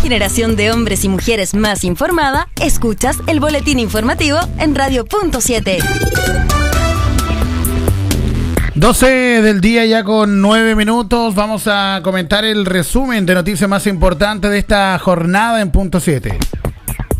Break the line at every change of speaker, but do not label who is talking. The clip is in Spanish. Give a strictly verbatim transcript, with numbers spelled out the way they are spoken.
generación de hombres y mujeres más informada, escuchas el boletín informativo en Radio Punto siete.
doce del día ya con nueve minutos. Vamos a comentar el resumen de noticias más importantes de esta jornada en Punto siete.